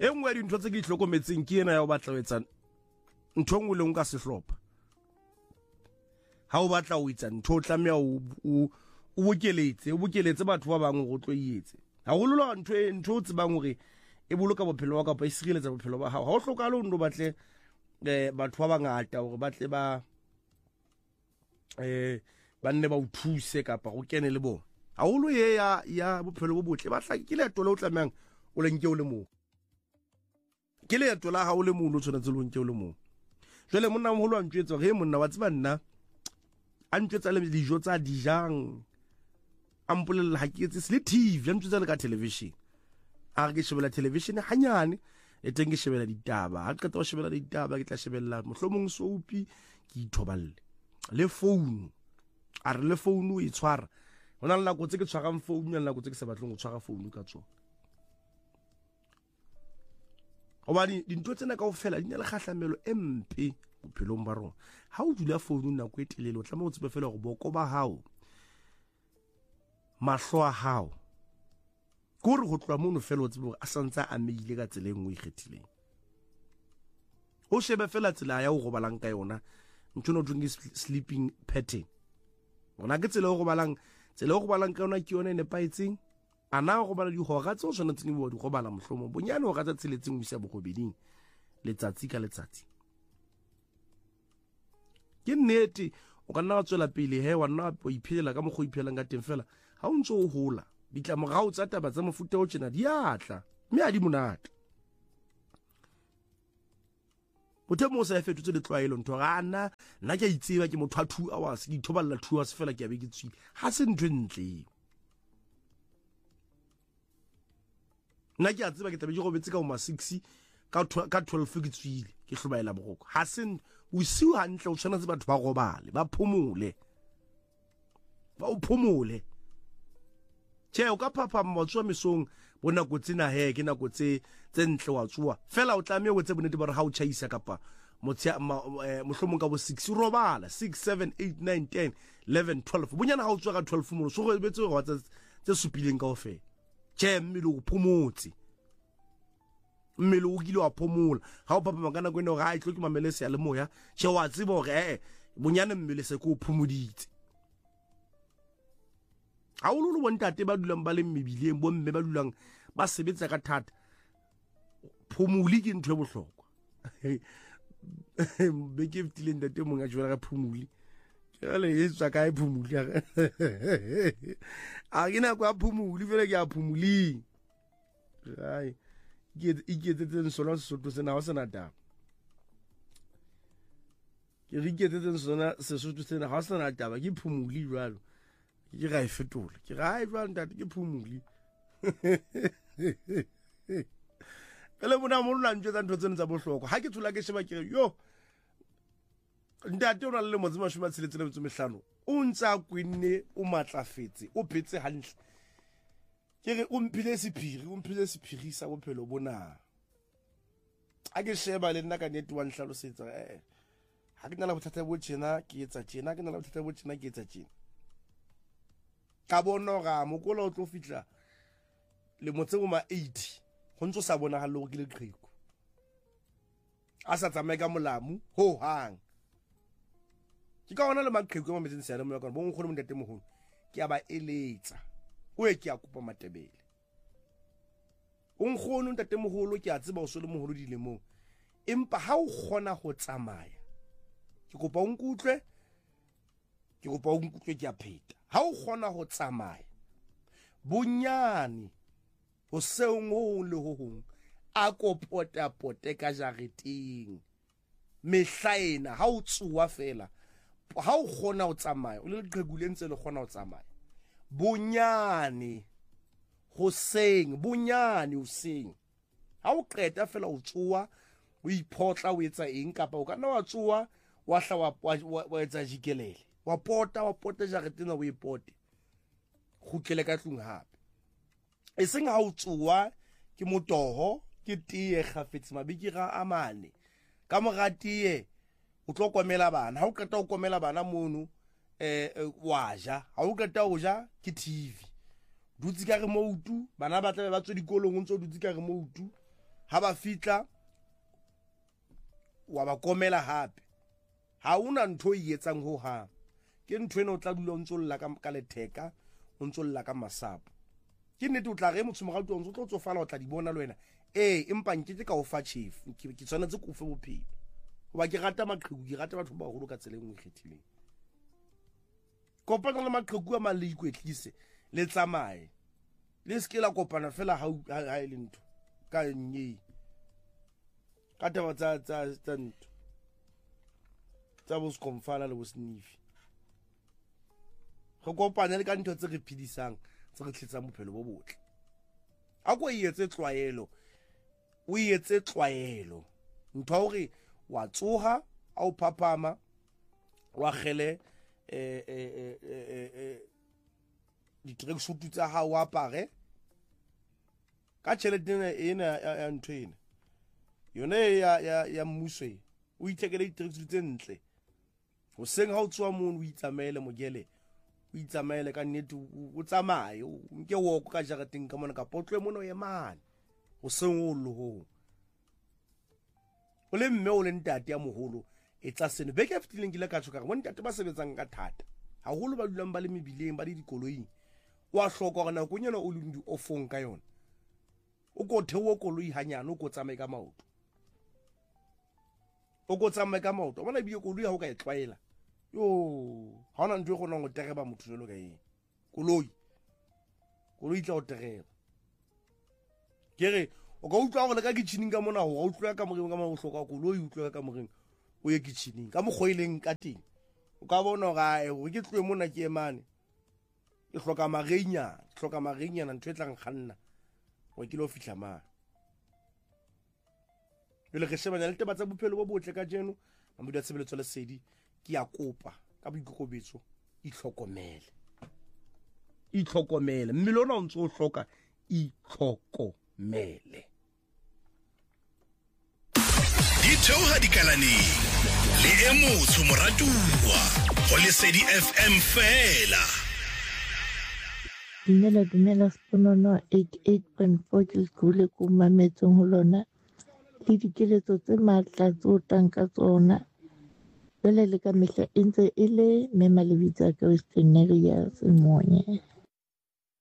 e nngwe ya dintho tse ke itlhokometseng ke ena ya o batla o etsa ntho nngwe le nngwe ka sehlopha ha o batla o etsa ntho o tlameha o bokeletse batho ba bang go tlo ietse ha go lola ntho o tsebang gore e boloka bophelo wa ka pa e sireletsa bophelo ba hao ha o hlokala o ndo batle batho ba bangata gore batle ba nne ba o thuse kapa go kene le bona ha o lo ye ya bophelo bo botle batla ke le tola o tlameang o lenke o le mo ke le tola ha o le mo o tshwanetse lo nke o le mo jwale monna moholo a ntjwetsa ge monna wa tseba nna a ntjwetsa le dijo tsa dijang ampolella ha ke etse le TV a ntjwetsa le ka television a re ke shebela television hanyane e teng ke shebela ditaba ha qeta go shebela ditaba ke tla shebella mohlomong soapy ke ithoballe le phone a re le phone e tshwara hona le nako tse ke tshwarang phone ya nako tse ke sa batleng go tshwara phone ka tsona Obani dintho tsena kaofela di na le kgahlamelo e mpe bophelong ba rona ha o dula phone nako e telele o tlameha o tsebe fela go boko ba hao mahlo a hao gore go tloa mono fela o tsebe gore a santsa a meile ka tsela e nngwe e kgethileng o shebe fela tsela ya go gobalang ka yona ntho no drinking sleeping pattern ona ke tsela go gobalang ka yona ke yona e nepaetseng ana go bala dihora tse o tshwanetseng go di gobala mohlomong bonyane o ga tsa tseletseng o isa bogobeding letsatsi ka letsatsi ke nnete o ka nna wa tswela pele he wa nna o iphelela ka mokgo iphelang ka teng fela ha o ntse o hola ditlamorao tsa taba tsa mofuta o tjena di atla mme a di monate bothe mo sa fetotse le tlwaelo ntho ga nna ke a itseba ke motho a 2 hours ke ithoballa 2 hours fela ke a be ke tswile ha se ntwe ntle nna ke a tseba ke tabe ke robetse ka o ma 6 ka 12 ke tswile ke hlobaela boroko ha se o siu hantle o tshwanetse batho ba robale ba phomole ba o phomole che o ka phapha motswa mesong bona go tsena he ke nako tse ntle wa tswa fela o tlameha go tse bonete ba re ha o chaisa kapa mohlomong ka bo 6 robala 6 7 8 9 10 11 12 bonyana ha o tswa ka 12 mo so go betse go tse supileng ka ofela che mmele o phomotse mmele o kile wa phomola ha o papa makana go ene ga a itlo ke mamele se ya le moya che wa tsebo gore bonyane mmele se ko phomoditse ha o lo bontate ba dulang ba le mebileng bo mme ba dulang ba sebetsa ka thata phomuli ke ntwe bohlokwa be ke ftileng ntate monga jwela ka phomuli le yetswa ka e phomuli a ke na kwa phomuli fela ke a phomuli ai ke tsetse sona Sesotho sena ha sena taba ke re ke tsetse sona Sesotho sena ha sena taba ke phomuli jwalo ke ga e fetola ke ga e jwalo ntate ke phomuli le bona mo nna ntse tsa ntho tsena tsa bohlokwa ha ke tshola ke sheba ke yo ntate o na le mo tsema shuma tseletsele motso mehlano o ntsa kwenne o matlafetse o phetse hantle ke re o mphile sephiri sa bophelo bona a ke sheba le nna ka nnete wa nhlalosetsa ha ke na la bothata bo tjena ke etsa tjena ke na la bothata bo tjena ke etsa tjena ka bona ga mokola o tlo fitla le motse bo ma 80 go ntse sa bona ga le go ke le qheko a sa tsamaye ka molamu ho hang ke ka ona le maqheko mo metseng se ya le mo ka bo ngkhole mo ntate moholo ke a ba eletsa o e ke a kopa matebele o nkgono ntate moholo ke a tseba o so le moholo dilemong empa ha o kgona go tsamaya ke kopa o nkutlwe ke a pheta ha o kgona go tsamaya bonyane o seong ho le ho hong a ko pote ka jareteng mehlaena ha o tsuwa fela ha o kgona go tsamaya o le leqhegule ntse le kgona go tsamaya bonyane hoseng ha o qeta fela o tsuwa o iphotla o etsa eng kapa o kana wa tsuwa wa hla wa etsa jikelele wa pota jareteng o ipote khutlele ka tlung hape e seng ha o tsuwa ke motoho ke tie khafetse mabiki ga amane ka moratie o tlo komela bana ha o qeta o komela bana mono wa ja ha o qeta o ja ke TV dutsi ka remote bana ba tla ba tswe dikolong ntse dutsi ka remote ha ba fitla wa ba komela hape ha una ntho e etsang ho ha ke ntho ena o tla dula o ntso lla ka letheka o ntso lla ka masapo ke nnete o tla re motho mogauto o ntso tlo tsofala o tla di bona le wena empa nketse ka o fa chef ke tshwanetse go fe bophelo hoba ke rata maqheku ke rata batho ba holo ka tsela e nngwe kgethileng kopana le maqheku a maleko etlise le tsamaye le skela kopana fela ha e le ntho ka nnye ka taba tsa ntho tsa bo skomfala le bo snifi go kopana le ka ntho tse re phidisang tse re tletsang bophelo bo botle a go etse tlwaelo o etse tlwaelo ntho hore wa tsoha a o phapama wa khele di tracksuit tsa ha wa apare ka tšhelete ena ya ntho ena yone ya mmuso o ithekele di tracksuit tse ntle o seng ha o tswa mono o itsamaele mogele o itsamaele ka nnete o tsamaye o nke woko ka jarateng ka mona ka potlwe mono ye mane o seng o loho o le mme o le ntate ya moholo e tsa sene beke fitileng ke le ka tshoka mo ntate ba sebetsang ka thata haholo ba dulang ba le mebileng ba le dikoloing wa hloka gore na go nyana o le di ofong ka yona o go thewo koloi hanyane o go tsamaye ka maoto o go tsamaye ka maoto bona bile koloi ha o ka e tlwaela yo ha ona ntwe go nna go tereba motho jalo ka eng koloi tla o tereba kere o ka utlwa go le ka kitchening ka mona go utlwa ka moreng ka mo hloka koloi utlwa ka moreng o ye kitchening ka mogoileng ka teng o ka bona ga o ke tlwe mona ke emane ke hloka mareinyana ntwe tlang khanna o ke lo fihla ma le ge shebana le teba tsa bophelo bo botle ka jeno mamudu a tshebeletso le sedi ke ya kopa ka boikokobetso itlhokomele mmele ona o ntse o hloka itlhokomele di theoha dikalaneng le e motsho moratuwa go Lesedi FM fela Dumela Sponono 88.4 ke skole ko mametsong ho lona le dikeletso tse matla tse o tang ka tsona jwale le ka mehla e ntse e le Mema Lebitsa ka Western Area Semoya